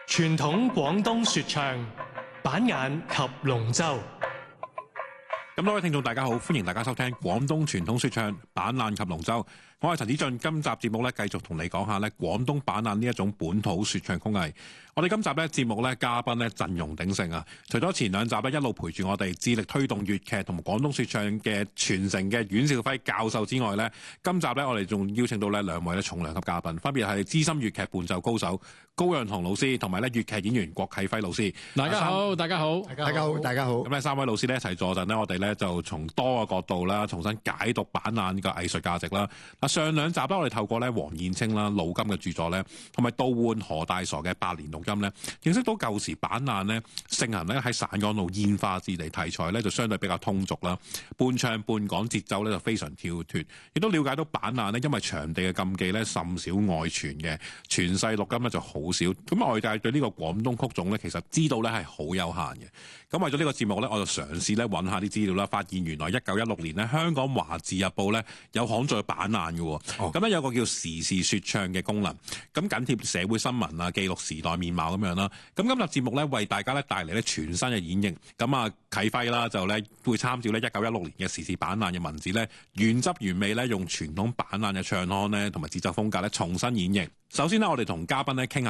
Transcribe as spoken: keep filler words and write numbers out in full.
傳統廣東說唱，板眼及龍舟。 咁多位聽眾大家好，歡迎大家收聽廣東傳統說唱板眼及龍舟。我係陳子俊，今集節目咧繼續同你講下咧廣東板眼呢一種本土說唱工藝。我哋今集咧節目咧嘉賓咧陣容鼎盛啊！除咗前兩集咧一路陪住我哋致力推動粵劇同埋廣東說唱嘅傳承嘅阮兆輝教授之外咧，今集咧我哋仲邀請到咧兩位咧重量級嘉賓，分別係資深粵劇伴奏高手高讓同老師同埋咧粵劇演員郭啟輝老師。 大家好，大家好， 大家好，大家好。 咁咧三位老師咧一齊坐陣咧，我哋咧就從多個角度啦，重新解讀板眼呢個藝術價值啦。上兩集咧，我哋透過咧黃燕青啦、老金嘅著作咧，同埋杜煥何大傻嘅百年錄音咧，認識到舊時板眼咧盛行咧喺省港路煙花之地，題材咧就相對比較通俗啦，半唱半講節奏咧就非常跳脫，亦都了解到板眼咧因為場地嘅禁忌咧甚少外傳嘅，傳世錄音咧就好少，咁外界對呢個廣東曲種咧其實知道咧係好有限嘅。咁為咗呢個節目咧，我就嘗試咧揾下啲資料啦，發現原來一九一六年咧香港華字日報咧有刊載板眼嘅喎。咁咧、哦、有個叫時事說唱嘅功能，咁緊貼社會新聞啊，記錄時代面貌咁樣啦。咁今日節目咧為大家咧帶嚟咧全新嘅演繹。咁啊啟輝啦就咧會參照咧一九一六年嘅時事板眼嘅文字咧，原汁原味咧用傳統板眼嘅唱腔咧同埋節奏風格咧重新演繹。首先呢，我哋同嘉賓咧傾下